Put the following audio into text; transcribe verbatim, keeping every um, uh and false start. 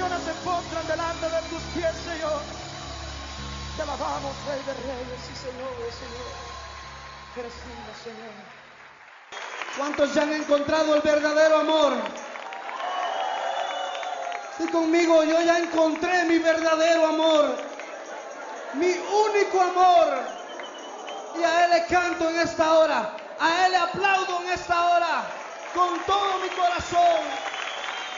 naciones se postran delante de tus pies, Señor. Te alabamos, Rey de Reyes y Señor de Señores. Eres digno, Señor. ¿Cuántos ya han encontrado el verdadero amor? Sí, conmigo, yo ya encontré mi verdadero amor, mi único amor, y a Él le canto en esta hora, a Él le aplaudo en esta hora, con todo mi corazón.